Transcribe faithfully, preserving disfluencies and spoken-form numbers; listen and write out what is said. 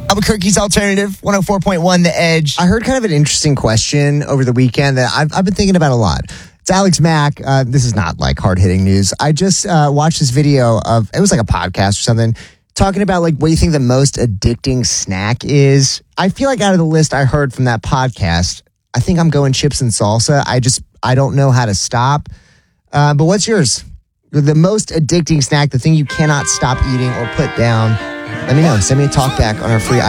Albuquerque's Alternative, one oh four point one The Edge. I heard kind of an interesting question over the weekend that I've, I've been thinking about a lot. It's Alex Mack. Uh, this is not like hard-hitting news. I just uh, watched this video of, it was like a podcast or something, talking about like what you think the most addicting snack is. I feel like out of the list I heard from that podcast, I think I'm going chips and salsa. I just, I don't know how to stop. Uh, but what's yours? The most addicting snack, the thing you cannot stop eating or put down. Let me know. Send me a talk back on our free